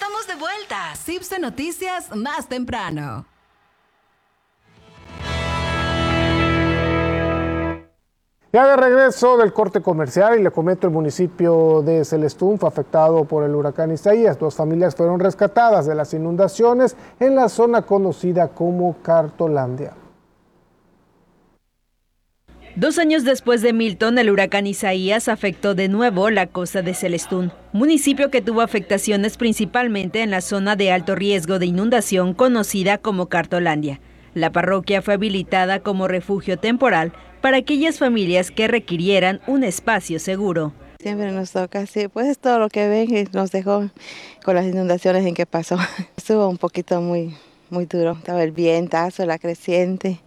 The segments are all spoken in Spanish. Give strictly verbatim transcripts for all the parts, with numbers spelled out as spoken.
estamos de vuelta. Cipse Noticias más temprano. Ya de regreso del corte comercial, y le comento, el municipio de Celestún fue afectado por el huracán Isaías. Dos familias fueron rescatadas de las inundaciones en la zona conocida como Cartolandia. Dos años después de Milton, el huracán Isaías afectó de nuevo la costa de Celestún, municipio que tuvo afectaciones principalmente en la zona de alto riesgo de inundación conocida como Cartolandia. La parroquia fue habilitada como refugio temporal para aquellas familias que requirieran un espacio seguro. Siempre nos toca, sí, pues todo lo que ven y nos dejó con las inundaciones en que pasó. Estuvo un poquito muy, muy duro, estaba el vientazo, la creciente,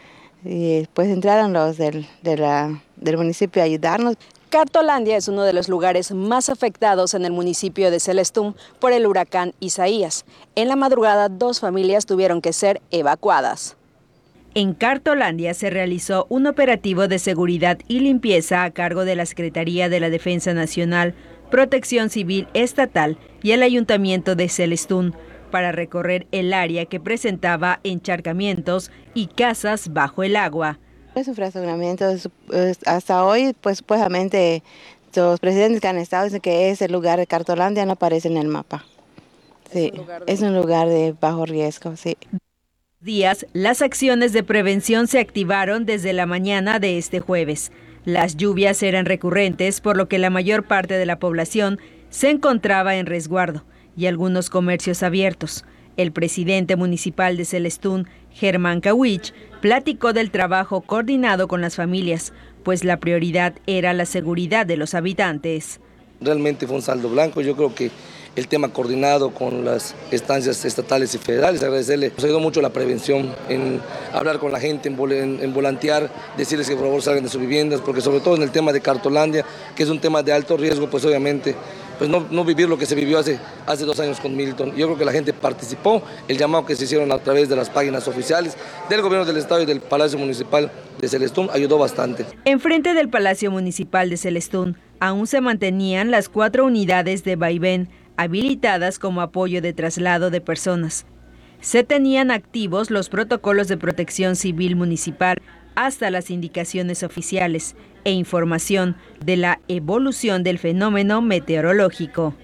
y después entraron los del, de la, del municipio a ayudarnos. Cartolandia es uno de los lugares más afectados en el municipio de Celestún por el huracán Isaías. En la madrugada, dos familias tuvieron que ser evacuadas. En Cartolandia se realizó un operativo de seguridad y limpieza a cargo de la Secretaría de la Defensa Nacional, Protección Civil Estatal y el Ayuntamiento de Celestún para recorrer el área que presentaba encharcamientos y casas bajo el agua. Es un fraccionamiento, hasta hoy, pues supuestamente los presidentes que han estado dicen que ese lugar de Cartolandia no aparece en el mapa. Sí, es un lugar de, es un lugar de bajo riesgo, sí. Días, las acciones de prevención se activaron desde la mañana de este jueves. Las lluvias eran recurrentes, por lo que la mayor parte de la población se encontraba en resguardo y algunos comercios abiertos. El presidente municipal de Celestún, Germán Kawich, platicó del trabajo coordinado con las familias, pues la prioridad era la seguridad de los habitantes. Realmente fue un saldo blanco. Yo creo que el tema coordinado con las instancias estatales y federales, agradecerle, nos ayudó mucho la prevención, en hablar con la gente, en, en, en volantear, decirles que por favor salgan de sus viviendas, porque sobre todo en el tema de Cartolandia, que es un tema de alto riesgo, pues obviamente pues no, no vivir lo que se vivió hace, hace dos años con Milton. Yo creo que la gente participó, el llamado que se hicieron a través de las páginas oficiales del gobierno del estado y del Palacio Municipal de Celestún ayudó bastante. Enfrente del Palacio Municipal de Celestún aún se mantenían las cuatro unidades de vaivén habilitadas como apoyo de traslado de personas. Se tenían activos los protocolos de protección civil municipal hasta las indicaciones oficiales e información de la evolución del fenómeno meteorológico.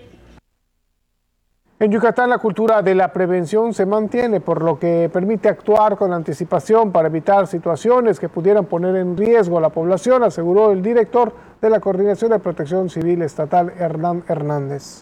En Yucatán la cultura de la prevención se mantiene, por lo que permite actuar con anticipación para evitar situaciones que pudieran poner en riesgo a la población, aseguró el director de la Coordinación de Protección Civil Estatal, Hernán Hernández.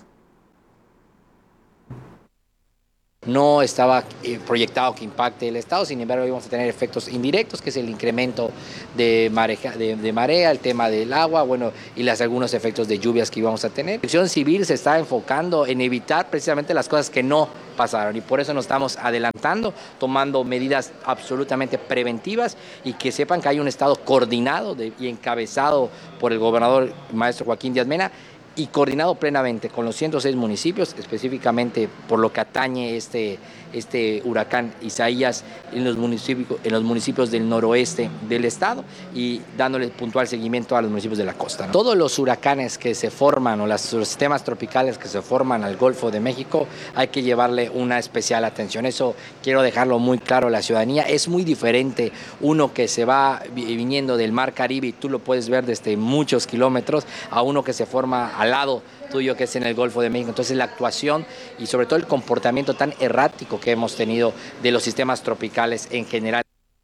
No estaba proyectado que impacte el estado, sin embargo íbamos a tener efectos indirectos, que es el incremento de marea, de, de marea, el tema del agua, bueno, y las, algunos efectos de lluvias que íbamos a tener. La Protección Civil se está enfocando en evitar precisamente las cosas que no pasaron, y por eso nos estamos adelantando, tomando medidas absolutamente preventivas, y que sepan que hay un estado coordinado de, y encabezado por el gobernador maestro Joaquín Díaz Mena, y coordinado plenamente con los ciento seis municipios, específicamente por lo que atañe este, este huracán Isaías en los, municipios, en los municipios del noroeste del estado, y dándole puntual seguimiento a los municipios de la costa, ¿no? Todos los huracanes que se forman o las, los sistemas tropicales que se forman al Golfo de México hay que llevarle una especial atención. Eso quiero dejarlo muy claro a la ciudadanía. Es muy diferente uno que se va viniendo del Mar Caribe y tú lo puedes ver desde muchos kilómetros, a uno que se forma al lado tuyo, que es en el Golfo de México. Entonces la actuación y sobre todo el comportamiento tan errático que hemos tenido de los sistemas tropicales en general.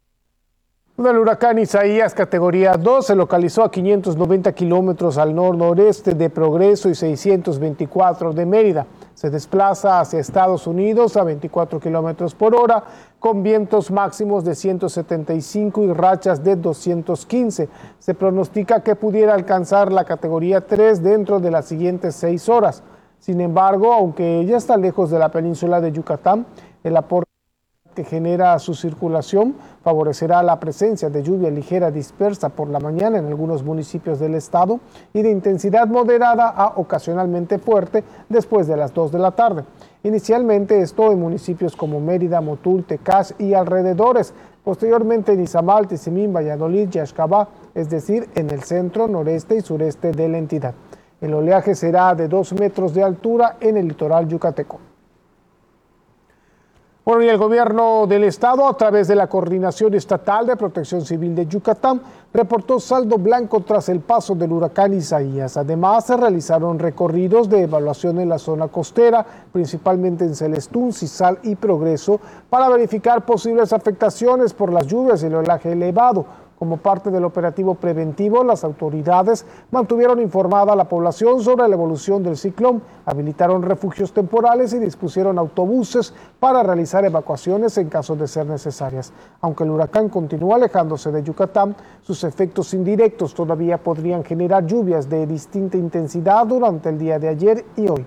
El huracán Isaías categoría dos se localizó a quinientos noventa kilómetros al nor-noreste de Progreso y seiscientos veinticuatro de Mérida. Se desplaza hacia Estados Unidos a veinticuatro kilómetros por hora, con vientos máximos de ciento setenta y cinco y rachas de doscientos quince. Se pronostica que pudiera alcanzar la categoría tres dentro de las siguientes seis horas. Sin embargo, aunque ella está lejos de la península de Yucatán, el aporte que genera su circulación favorecerá la presencia de lluvia ligera dispersa por la mañana en algunos municipios del estado y de intensidad moderada a ocasionalmente fuerte después de las dos de la tarde. Inicialmente esto en municipios como Mérida, Motul, Tecash y alrededores, posteriormente en Izamal, Tizimín, Valladolid y Axcabá, es decir, en el centro, noreste y sureste de la entidad. El oleaje será de dos metros de altura en el litoral yucateco. Bueno, y el gobierno del estado, a través de la Coordinación Estatal de Protección Civil de Yucatán, reportó saldo blanco tras el paso del huracán Isaías. Además, se realizaron recorridos de evaluación en la zona costera, principalmente en Celestún, Cisal y Progreso, para verificar posibles afectaciones por las lluvias y el oleaje elevado. Como parte del operativo preventivo, las autoridades mantuvieron informada a la población sobre la evolución del ciclón, habilitaron refugios temporales y dispusieron autobuses para realizar evacuaciones en caso de ser necesarias. Aunque el huracán continúa alejándose de Yucatán, sus efectos indirectos todavía podrían generar lluvias de distinta intensidad durante el día de ayer y hoy.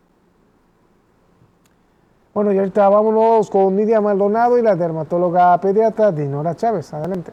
Bueno, y ahorita vámonos con Nidia Maldonado y la dermatóloga pediatra Dinora Chávez. Adelante.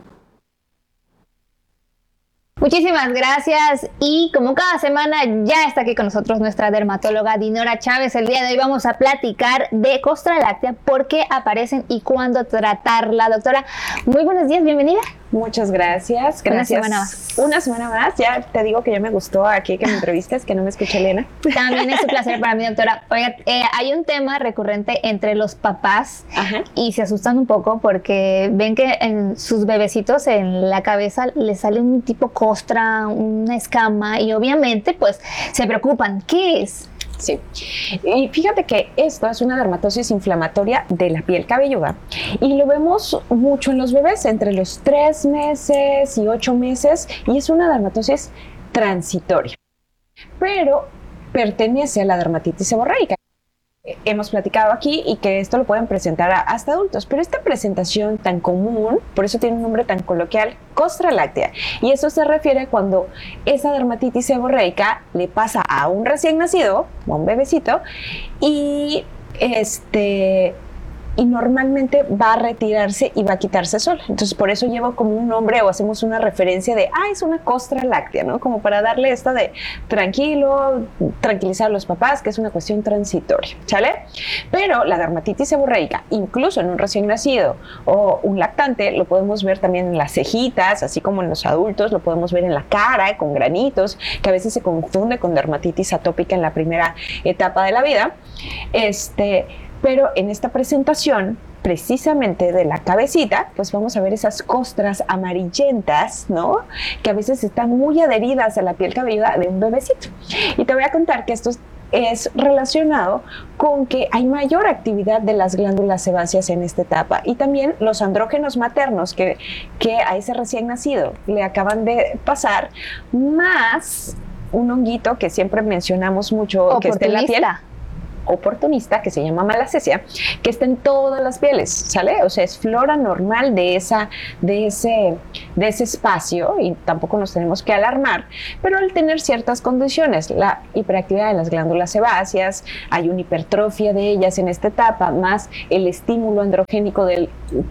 Muchísimas gracias, y como cada semana ya está aquí con nosotros nuestra dermatóloga Dinora Chávez. El día de hoy vamos a platicar de costra láctea, por qué aparecen y cuándo tratarla. Doctora, muy buenos días, bienvenida. Muchas gracias. Gracias. Una semana más. Una semana más. Ya te digo que ya me gustó aquí que me entrevistes, que no me escuché Elena. También es un placer para mí, doctora. Oiga, eh, hay un tema recurrente entre los papás. Ajá. Y se asustan un poco porque ven que en sus bebecitos en la cabeza les sale un tipo costra, una escama, y obviamente pues se preocupan. ¿Qué es? Sí, y fíjate que esto es una dermatosis inflamatoria de la piel cabelluda y lo vemos mucho en los bebés entre los tres meses y ocho meses, y es una dermatosis transitoria, pero pertenece a la dermatitis seborreica. Hemos platicado aquí y que esto lo pueden presentar a, hasta adultos, pero esta presentación tan común, por eso tiene un nombre tan coloquial, costra láctea, y eso se refiere cuando esa dermatitis seborreica le pasa a un recién nacido o a un bebecito y este y normalmente va a retirarse y va a quitarse sola. Entonces por eso llevo como un nombre o hacemos una referencia de, ah, es una costra láctea, ¿no? Como para darle esto de tranquilo, tranquilizar a los papás, que es una cuestión transitoria, ¿sale? Pero la dermatitis seborreica, incluso en un recién nacido o un lactante, lo podemos ver también en las cejitas, así como en los adultos, lo podemos ver en la cara, con granitos, que a veces se confunde con dermatitis atópica en la primera etapa de la vida. Este... Pero en esta presentación, precisamente de la cabecita, pues vamos a ver esas costras amarillentas, ¿no? Que a veces están muy adheridas a la piel cabelluda de un bebecito. Y te voy a contar que esto es relacionado con que hay mayor actividad de las glándulas sebáceas en esta etapa, y también los andrógenos maternos que, que a ese recién nacido le acaban de pasar, más un honguito que siempre mencionamos mucho, que está en la piel oportunista, que se llama malacesia, que está en todas las pieles, ¿sale? O sea, es flora normal de, esa, de, ese, de ese espacio, y tampoco nos tenemos que alarmar, pero al tener ciertas condiciones, la hiperactividad de las glándulas sebáceas, hay una hipertrofia de ellas en esta etapa, más el estímulo androgénico del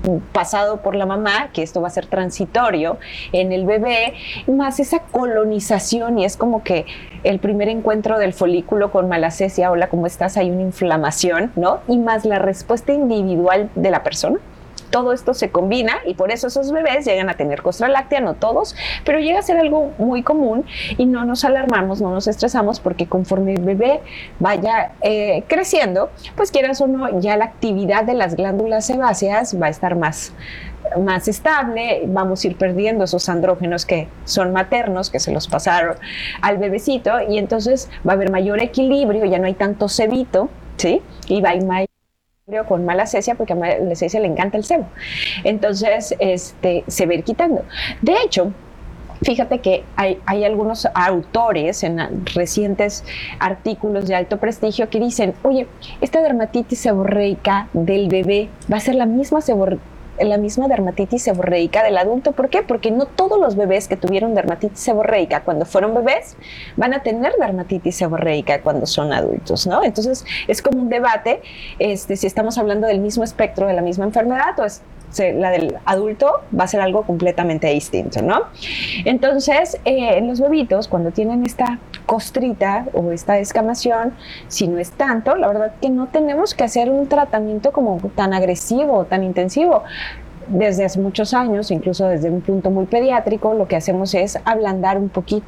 pasado por la mamá, que esto va a ser transitorio en el bebé, más esa colonización, y es como que el primer encuentro del folículo con malacesia, hola, ¿cómo estás? Hay una inflamación, ¿no? Y más la respuesta individual de la persona. Todo esto se combina, y por eso esos bebés llegan a tener costra láctea, no todos, pero llega a ser algo muy común, y no nos alarmamos, no nos estresamos, porque conforme el bebé vaya eh, creciendo, pues quieras o no, ya la actividad de las glándulas sebáceas va a estar más más estable, vamos a ir perdiendo esos andrógenos que son maternos, que se los pasaron al bebecito, y entonces va a haber mayor equilibrio, ya no hay tanto sebito, ¿sí? Y va a ir mayor equilibrio con malacesia, porque a malacesia le encanta el sebo. Entonces, este, se va a ir quitando. De hecho, fíjate que hay, hay algunos autores en recientes artículos de alto prestigio que dicen, oye, esta dermatitis seborreica del bebé va a ser la misma seborreica la misma dermatitis seborreica del adulto. ¿Por qué? Porque no todos los bebés que tuvieron dermatitis seborreica cuando fueron bebés van a tener dermatitis seborreica cuando son adultos, ¿no? Entonces es como un debate, este, si estamos hablando del mismo espectro de la misma enfermedad, o es la del adulto va a ser algo completamente distinto, ¿no? Entonces, eh, en los bebitos, cuando tienen esta costrita o esta descamación, si no es tanto, la verdad que no tenemos que hacer un tratamiento como tan agresivo, tan intensivo. Desde hace muchos años, incluso desde un punto muy pediátrico, lo que hacemos es ablandar un poquito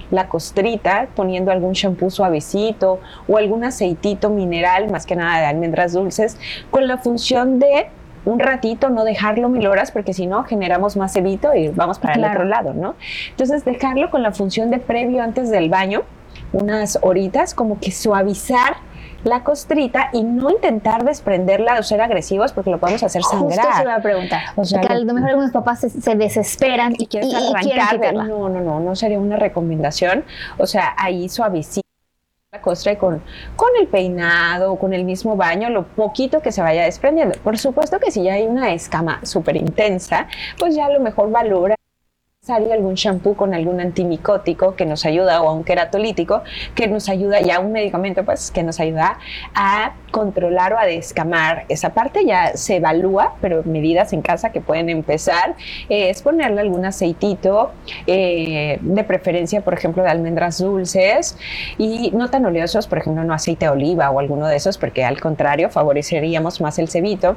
la costrita poniendo algún shampoo suavecito o algún aceitito mineral, más que nada de almendras dulces, con la función de un ratito, no dejarlo mil horas, porque si no generamos más sebito y vamos para claro. el otro lado, ¿no? Entonces dejarlo con la función de previo antes del baño, unas horitas, como que suavizar la costrita y no intentar desprenderla o ser agresivos porque lo podemos hacer sangrar. Justo se iba a preguntar. O sea, que a lo mejor algunos papás se, se desesperan y, quieren y, arrancar. No, no, no, no sería una recomendación. O sea, ahí suavicita la costra y con, con el peinado o con el mismo baño, lo poquito que se vaya desprendiendo. Por supuesto que si ya hay una escama súper intensa, pues ya a lo mejor valora algún shampoo con algún antimicótico que nos ayuda, o un queratolítico que nos ayuda, ya un medicamento pues que nos ayuda a controlar o a descamar esa parte. Ya se evalúa, pero medidas en casa que pueden empezar eh, es ponerle algún aceitito, eh, de preferencia por ejemplo de almendras dulces y no tan oleosos, por ejemplo no aceite de oliva o alguno de esos, porque al contrario favoreceríamos más el sebito,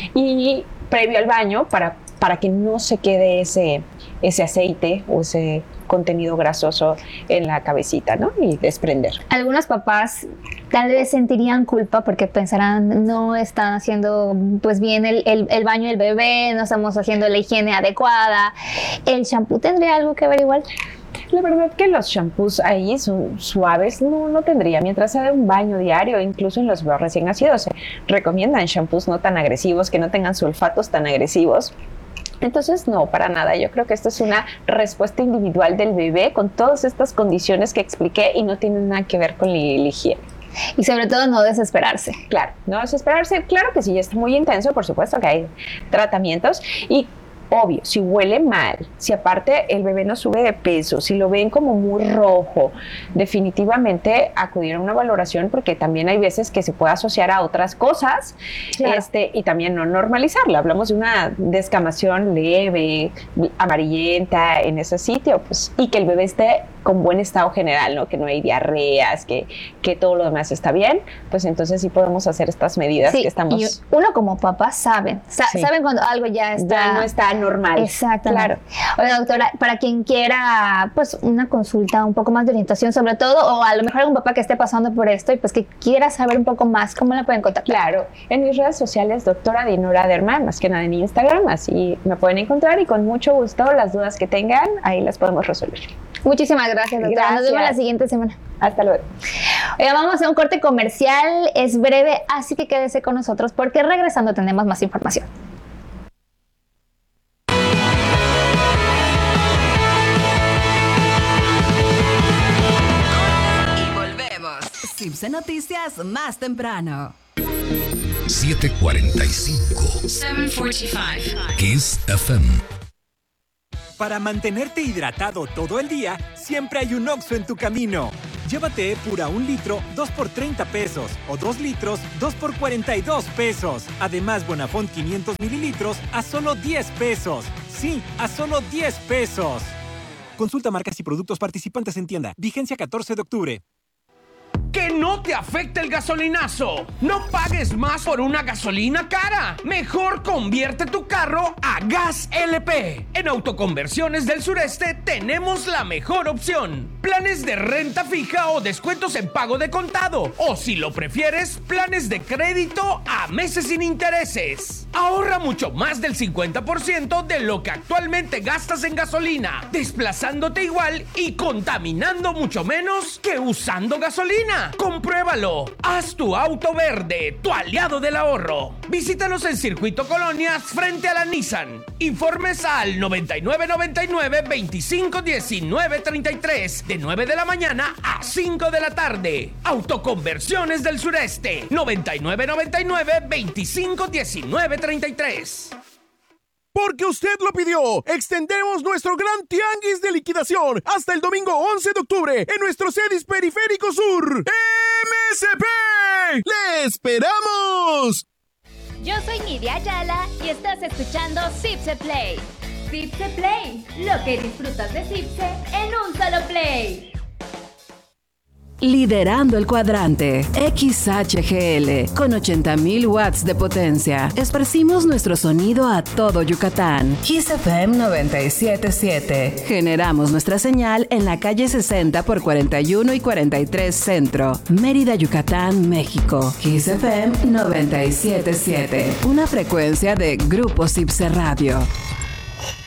y previo al baño para, para que no se quede ese ese aceite o ese contenido grasoso en la cabecita, ¿no? Y desprender. Algunos papás tal vez sentirían culpa porque pensarán, no están haciendo pues bien el, el, el baño del bebé, no estamos haciendo la higiene adecuada. ¿El shampoo tendría algo que ver igual? La verdad que los shampoos ahí son suaves, no, no tendría. Mientras sea de un baño diario, incluso en los recién nacidos, se recomiendan shampoos no tan agresivos, que no tengan sulfatos tan agresivos. Entonces, no, para nada. Yo creo que esto es una respuesta individual del bebé con todas estas condiciones que expliqué y no tiene nada que ver con la, la higiene. Y sobre todo no desesperarse. Claro, no desesperarse. Claro que si ya está muy intenso, por supuesto que hay tratamientos. Y obvio, si huele mal, si aparte el bebé no sube de peso, si lo ven como muy rojo, definitivamente acudir a una valoración, porque también hay veces que se puede asociar a otras cosas, claro. este, y también no normalizarla. Hablamos de una descamación leve, amarillenta en ese sitio, pues, y que el bebé esté con buen estado general, ¿no? Que no hay diarreas, que, que todo lo demás está bien, pues entonces sí podemos hacer estas medidas sí, que estamos... Y uno como papá saben, sa sí. saben cuando algo ya está... Ya no está normal. Exacto. Claro. Oiga, doctora, para quien quiera, pues, una consulta, un poco más de orientación sobre todo, o a lo mejor algún papá que esté pasando por esto y pues que quiera saber un poco más, ¿cómo la pueden contactar? Claro, en mis redes sociales, doctora Dinora Derman, más que nada en Instagram, así me pueden encontrar y con mucho gusto las dudas que tengan, ahí las podemos resolver. Muchísimas gracias, doctora. Gracias. Nos vemos la siguiente semana. Hasta luego. Oiga, vamos a hacer un corte comercial, es breve, así que quédese con nosotros porque regresando tenemos más información. Y volvemos. Cipse Noticias más temprano. siete cuarenta y cinco. siete cuarenta y cinco. Kiss F M. Para mantenerte hidratado todo el día, siempre hay un Oxxo en tu camino. Llévate Epura un litro, dos por treinta pesos. O dos litros, dos por cuarenta y dos pesos. Además, Bonafont quinientos mililitros a solo diez pesos. Sí, a solo diez pesos. Consulta marcas y productos participantes en tienda. Vigencia catorce de octubre. Que no te afecte el gasolinazo. No pagues más por una gasolina cara. Mejor convierte tu carro a Gas L P. En Autoconversiones del Sureste tenemos la mejor opción. Planes de renta fija o descuentos en pago de contado. O si lo prefieres, planes de crédito a meses sin intereses. Ahorra mucho más del cincuenta por ciento de lo que actualmente gastas en gasolina, desplazándote igual y contaminando mucho menos que usando gasolina. ¡Compruébalo! Haz tu auto verde, tu aliado del ahorro. Visítanos en Circuito Colonias frente a la Nissan. Informes al noventa y nueve noventa y nueve veinticinco diecinueve treinta y tres de nueve de la mañana a cinco de la tarde. Autoconversiones del Sureste noventa y nueve noventa y nueve veinticinco diecinueve treinta y tres. Porque usted lo pidió, extendemos nuestro gran tianguis de liquidación hasta el domingo once de octubre en nuestro Cedis Periférico Sur. ¡M S P! ¡Le esperamos! Yo soy Nidia Ayala y estás escuchando Cipse Play. Cipse Play, lo que disfrutas de Cipse en un solo play. liderando el cuadrante. X H G L, con ochenta mil watts de potencia. Esparcimos nuestro sonido a todo Yucatán. Kiss F M noventa y siete punto siete. Generamos nuestra señal en la calle sesenta por cuarenta y uno y cuarenta y tres Centro, Mérida, Yucatán, México. Kiss F M noventa y siete punto siete. Una frecuencia de Grupo Cipse Radio.